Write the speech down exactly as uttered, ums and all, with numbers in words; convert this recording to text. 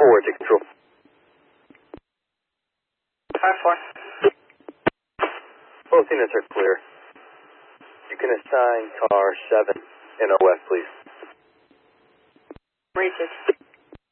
four, take control. five four. Both units are clear. You can assign car seven in O F, please. Rated.